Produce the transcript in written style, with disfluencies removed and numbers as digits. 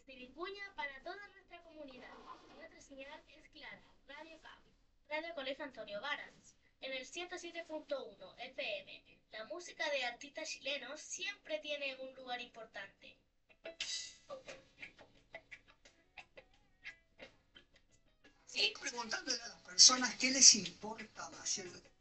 Tiripuña para toda nuestra comunidad. Nuestra señal es clara. Radio CAP. Radio Colegio Antonio Varas. En el 107.1 FM. La música de artistas chilenos siempre tiene un lugar importante. Sí, preguntándole a las personas qué les importa más,